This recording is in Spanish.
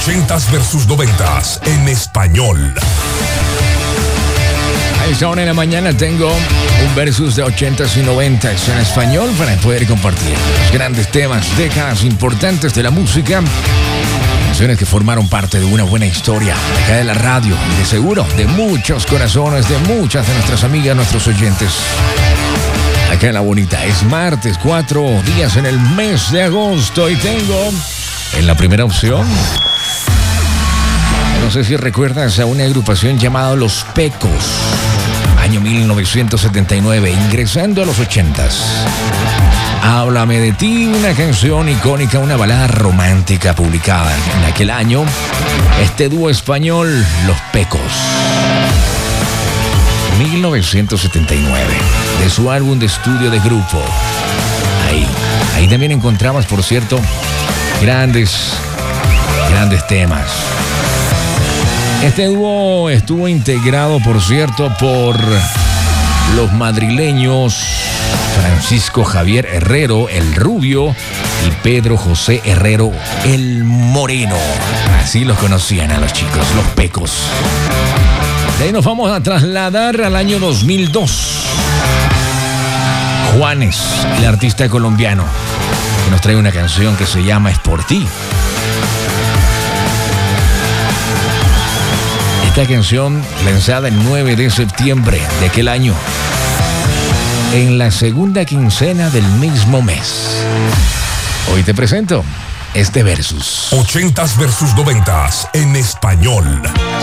80s versus 90s en español. A esta hora de la mañana tengo un versus de 80s y 90s en español para poder compartir los grandes temas, décadas importantes de la música. Canciones que formaron parte de una buena historia acá de la radio y de seguro de muchos corazones, de muchas de nuestras amigas, nuestros oyentes. Acá en La Bonita es martes, 4 días en el mes de agosto y tengo en la primera opción, no sé si recuerdas a una agrupación llamada Los Pecos, año 1979, ingresando a los 80s. Háblame de ti, una canción icónica, una balada romántica publicada en aquel año. Este dúo español, Los Pecos. 1979, de su álbum de estudio de grupo. Ahí también encontrabas, por cierto, grandes temas. Este dúo estuvo integrado, por cierto, por los madrileños Francisco Javier Herrero, el Rubio, y Pedro José Herrero, el Moreno. Así los conocían a los chicos, Los Pecos. De ahí nos vamos a trasladar al año 2002. Juanes, el artista colombiano, que nos trae una canción que se llama Es por ti. Esta canción, lanzada el 9 de septiembre de aquel año, en la segunda quincena del mismo mes. Hoy te presento este versus. 80s versus 90s en español.